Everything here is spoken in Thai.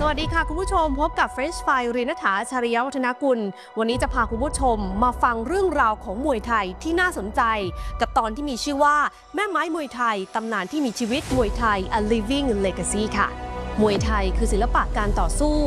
วัสดีค่ะคุณผู้ชมพบกับเฟรชไฟรีณฐาชริยวัฒนกุลวันนี้จะพาคุณผู้ชมมาฟังเรื่องราวของมวยไทยที่น่าสนใจกับตอนที่มีชื่อว่าแม่ไม้มวยไทยตำนานที่มีชีวิตมวยไทย A Living Legacy ค่ะมวยไทยคือศิลปะการต่อสู้